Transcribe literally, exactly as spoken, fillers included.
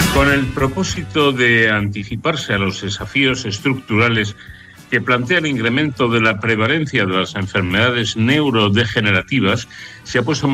Con el propósito de anticiparse a los desafíos estructurales que plantea el incremento de la prevalencia de las enfermedades neurodegenerativas, se ha puesto